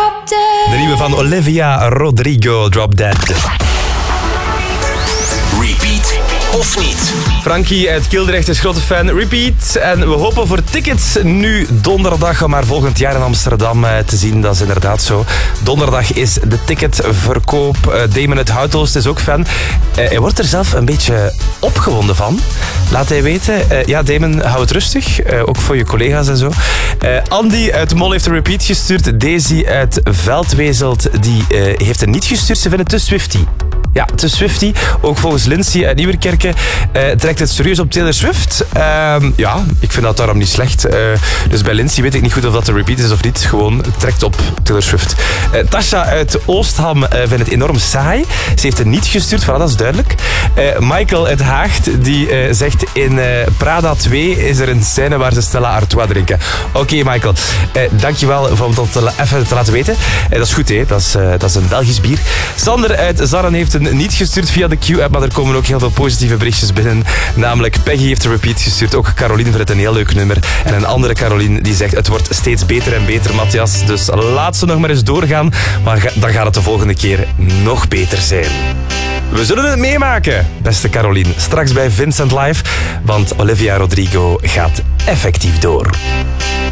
Drop Dead. De nieuwe van Olivia Rodrigo, Drop Dead. Repeat of niet? Frankie uit Kildrecht is grote fan. Repeat. En we hopen voor tickets nu donderdag, maar volgend jaar in Amsterdam te zien. Dat is inderdaad zo. Donderdag is de ticketverkoop. Damon uit Houthulst is ook fan. Hij wordt er zelf een beetje opgewonden van. Laat hij weten. Ja, Damon, hou het rustig. Ook voor je collega's en zo. Andy uit Mol heeft een repeat gestuurd. Daisy uit Veldwezelt die heeft een niet gestuurd. Ze vinden het te Swiftie. Ja, te Swiftie. Ook volgens Lindsay uit Nieuwerkerke trekt het serieus op Taylor Swift. Ja, ik vind dat daarom niet slecht. Dus bij Lindsay weet ik niet goed of dat een repeat is of niet. Gewoon, het trekt op Taylor Swift. Tasha uit Oostham vindt het enorm saai. Ze heeft het niet gestuurd, voilà, dat is duidelijk. Michael uit Haagt, die zegt in Prada 2 is er een scène waar ze Stella Artois drinken. Oké, Michael. Dankjewel voor het even te laten weten. Dat is goed, hè. Dat is een Belgisch bier. Sander uit Zarren heeft een niet gestuurd via de Q-app, maar er komen ook heel veel positieve berichtjes binnen. Namelijk Peggy heeft een repeat gestuurd. Ook Caroline vindt het een heel leuk nummer. En een andere Caroline die zegt het wordt steeds beter en beter, Matthias. Dus laat ze nog maar eens doorgaan. Maar dan gaat het de volgende keer nog beter zijn. We zullen het meemaken, beste Caroline. Straks bij Vincent Live, want Olivia Rodrigo gaat effectief door.